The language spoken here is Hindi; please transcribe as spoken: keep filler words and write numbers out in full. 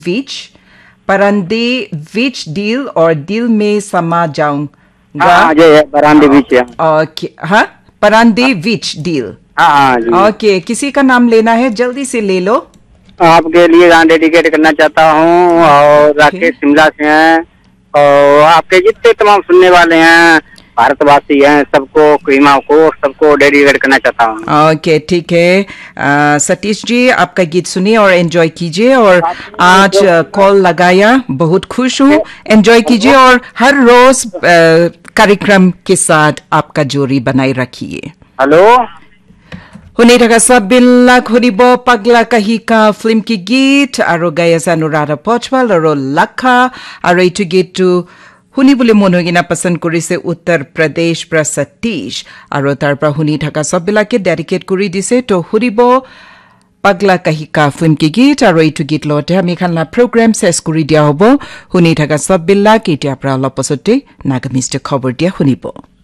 which बरामदे which deal और deal में समा जाऊंगा हाँ जी बरामदे बीच है ओके हाँ बरामदे which deal हाँ हाँ जी ओके किसी का नाम लेना है जल्दी से ले लो आपके लिए गाना डेडिकेट करना चाहता हूँ और राकेश शिमला से हैं और आपके जितने तमाम सुनने वाले हैं भारतवासी हैं सबको क्रीमा को सबको डेडिकेट करना चाहता हूँ ओके ठीक है आ, सतीश जी आपका गीत सुनिए और एंजॉय कीजिए और आज कॉल लगाया बहुत खुश हूँ एंजॉय कीजिए और हर रोज कार्यक्रम के साथ आपका जोड़ी बनाए रखिए हेलो हुने ढका सबिल्ला खुरिब पगला कहिका फिल्म की गीत आरो गायसा अनुराधा पचवाल और लखा आरो इटु गीत टू हुनी बुले मनोगिना पसंद करिसे उत्तर प्रदेश प्र सतीश आरो तार पर हुनी ढका सबिल्ला के डेडिकेट करि दिसे तो हुरिब पगला कहिका फिल्म की गीत आरो इटु गीत लते हामी खानला प्रोग्राम सेस करि दिया होबो हुनी ढका सबिल्ला के इटा प्रा लपसते नागमिस्ट खबर दिया हुनिबो